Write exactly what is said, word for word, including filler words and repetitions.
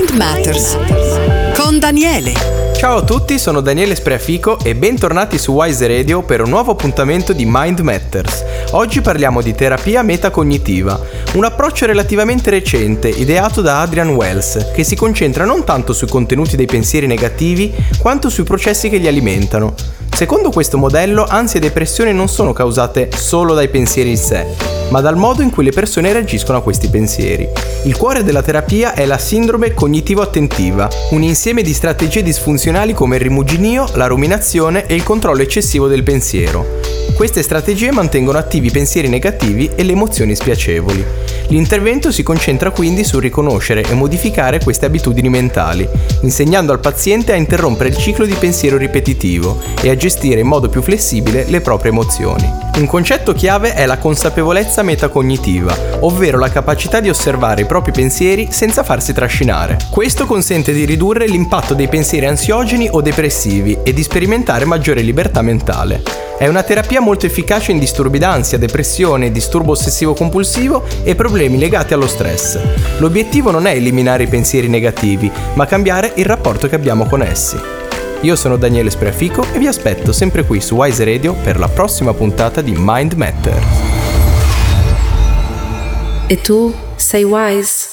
Mind Matters con Daniele. Ciao a tutti, sono Daniele Spreafico e bentornati su Wise Radio per un nuovo appuntamento di Mind Matters. Oggi parliamo di terapia metacognitiva, un approccio relativamente recente ideato da Adrian Wells, che si concentra non tanto sui contenuti dei pensieri negativi quanto sui processi che li alimentano. Secondo questo modello, ansia e depressione non sono causate solo dai pensieri in sé, ma dal modo in cui le persone reagiscono a questi pensieri. Il cuore della terapia è la sindrome cognitivo-attentiva, un insieme di strategie disfunzionali come il rimuginio, la ruminazione e il controllo eccessivo del pensiero. Queste strategie mantengono attivi i pensieri negativi e le emozioni spiacevoli. L'intervento si concentra quindi su riconoscere e modificare queste abitudini mentali, insegnando al paziente a interrompere il ciclo di pensiero ripetitivo e a gestire in modo più flessibile le proprie emozioni. Un concetto chiave è la consapevolezza metacognitiva, ovvero la capacità di osservare i propri pensieri senza farsi trascinare. Questo consente di ridurre l'impatto dei pensieri ansiogeni o depressivi e di sperimentare maggiore libertà mentale. È una terapia molto efficace in disturbi d'ansia, depressione, disturbo ossessivo-compulsivo e problemi legati allo stress. L'obiettivo non è eliminare i pensieri negativi, ma cambiare il rapporto che abbiamo con essi. Io sono Daniele Spreafico e vi aspetto sempre qui su Wise Radio per la prossima puntata di Mind Matters. E tu sei wise?